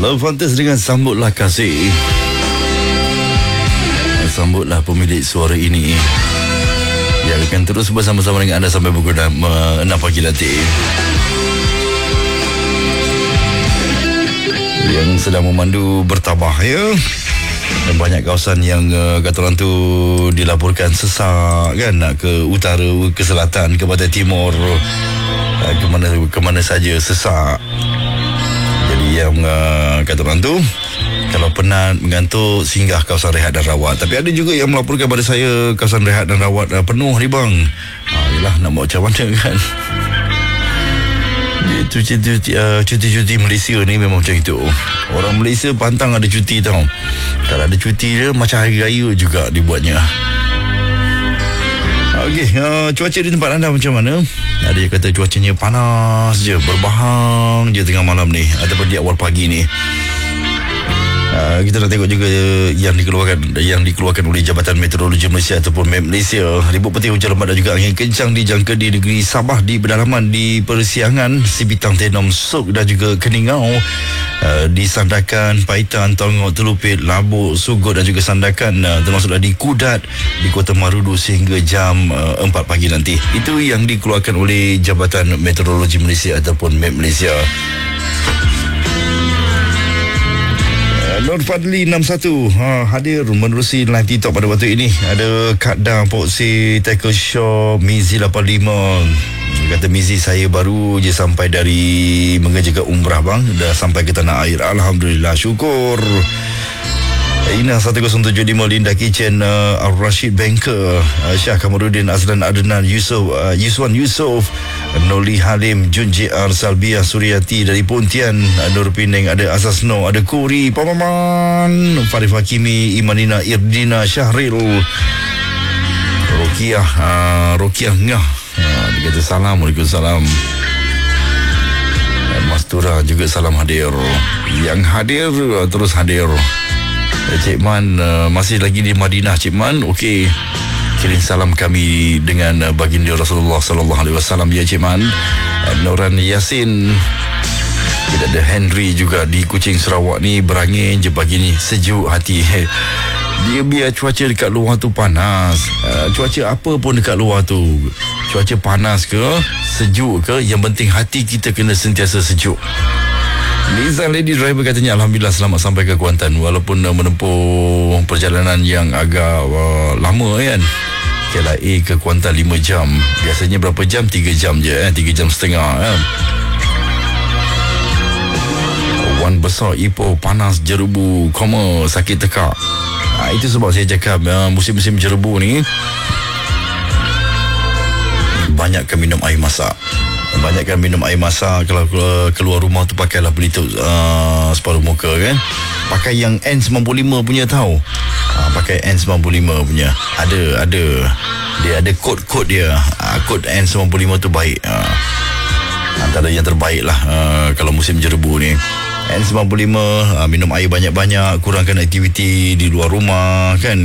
Love Fantas dengan Sambutlah Kasih. Sambutlah pemilik suara ini yang akan terus bersama-sama dengan anda sampai pukul 6 pagi nanti. Yang sedang memandu bertabah ya. Dan banyak kawasan yang kata orang tu dilaporkan sesak kan, nak ke utara, ke selatan, ke pantai timur, ke mana saja sesak. Jadi yang kata orang tu, kalau penat, mengantuk, singgah kawasan rehat dan rawat. Tapi ada juga yang melaporkan pada saya kawasan rehat dan rawat penuh ni bang. Yelah, nak buat macam mana kan. Cuti-cuti Malaysia ni memang macam itu. Orang Malaysia pantang ada cuti tau. Kalau ada cuti dia macam hari raya juga dibuatnya. Okey, cuaca di tempat anda macam mana? Ada yang kata cuacanya panas je, berbahang je tengah malam ni ataupun di awal pagi ni. Kita nak tengok juga yang dikeluarkan oleh Jabatan Meteorologi Malaysia ataupun MET Malaysia. Ribut petir, hujan lebat dan juga angin kencang dijangka di negeri Sabah, di pedalaman, di Persiangan, Sibitang, Tenom, Sok dan juga Keningau, di Sandakan, Paitan, Tongok, Telupit, Labuk, Sugut dan juga Sandakan, termasuklah di Kudat, di Kota Marudu sehingga jam 4 pagi nanti. Itu yang dikeluarkan oleh Jabatan Meteorologi Malaysia ataupun MET Malaysia. Nur Fadli 61 hadir menerusi live TikTok pada waktu ini. Ada Kak Dang, Poksi, Tackle Shop, Mizi 85. Kata Mizi, saya baru je sampai dari mengerjakan umrah bang. Dah sampai ke tanah air. Alhamdulillah, syukur. Ina 1075, Linda Kitchen, Al-Rashid Banker, Syah Kamarudin, Azlan Adnan, Yuswan Yusof, Noli Halim, Jun JR, Salbia Suryati dari Pontian, Nur Pineng, ada Asas No, ada Kuri, Pamaman, Farif Hakimi, Imanina, Irdina, Syahril, Rokiah Ngah, dia kata salam, Waalaikumsalam. Mastura juga salam hadir. Yang hadir terus hadir. Cik Man masih lagi di Madinah. Cik Man, okey, kirim salam kami dengan baginda Rasulullah sallallahu alaihi wasallam ya Cik Man. Noran Yasin, kita ada Henry juga di Kuching Sarawak ni, berangin je pagi ni, sejuk hati. Dia biar cuaca dekat luar tu panas, cuaca apa pun dekat luar tu, cuaca panas ke sejuk ke, yang penting hati kita kena sentiasa sejuk. Liza Lady Driver katanya alhamdulillah selamat sampai ke Kuantan walaupun menempuh perjalanan yang agak lama kan. KLIA ke Kuantan 5 jam. Biasanya berapa jam? 3 jam je 3 jam setengah kan. Wan besar Ipoh, panas jerebu, koma, sakit tekak. Itu sebab saya cakap musim-musim jerebu ni banyakkan minum air masak. Banyakkan minum air masak. Kalau keluar rumah tu pakailah pelitup separuh muka kan. Pakai yang N95 punya tahu. Pakai N95 punya. Ada dia ada kod dia. Kod N95 tu baik. Antara yang terbaik lah kalau musim jerebu ni. N95, minum air banyak-banyak, kurangkan aktiviti di luar rumah kan.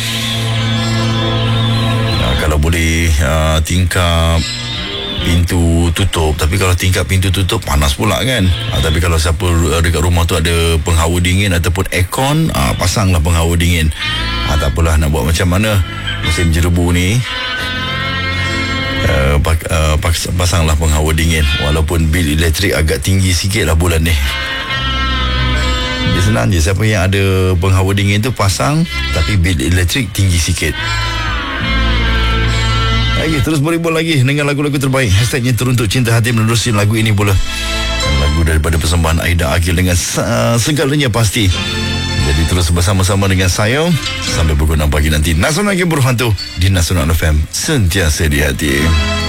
Kalau boleh tingkap pintu tutup. Tapi kalau tingkap pintu tutup panas pula kan. Tapi kalau siapa dekat rumah tu ada penghawa dingin ataupun aircon, pasanglah penghawa dingin. Tak apalah nak buat macam mana, musim jerebu ni pasanglah penghawa dingin. Walaupun bil elektrik agak tinggi sikit lah bulan ni. Dia senang je, siapa yang ada penghawa dingin tu pasang, tapi bil elektrik tinggi sikit. Terus beribul lagi dengan lagu-lagu terbaik. Hashtagnya teruntuk cinta hati menerusi lagu ini pula. Lagu daripada persembahan Aida Agil dengan segalanya pasti. Jadi terus bersama-sama dengan saya sampai pukul 6 pagi nanti. Nasional Game Berhantu di Nasional FM, sentiasa di hati.